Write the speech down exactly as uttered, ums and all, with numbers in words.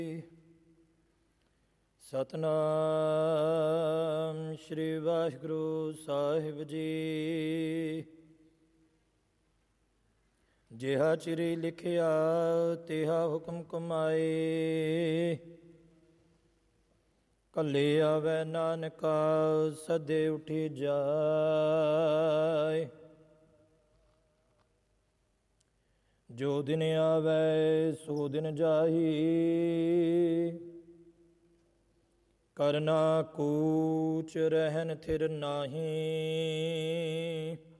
ਸਤਨਾਮ ਸ੍ਰੀ ਵਾਹਿਗੁਰੂ ਸਾਹਿਬ ਜੀ। ਜਿਹਾ ਚਿਰੀ ਲਿਖਿਆ ਤਿਹਾ ਹੁਕਮ ਕਮਾਏ, ਕੱਲੇ ਆਵੈ ਨਾਨਕਾ ਸਦੇ ਉਠੀ ਜਾਏ। ਜੋ ਦਿਨ ਆਵੈ ਸੋ ਦਿਨ ਜਾਈ, ਕਰਨਾ ਕੂਚ ਰਹਿਨ ਥਿਰ ਨਾਹੀ।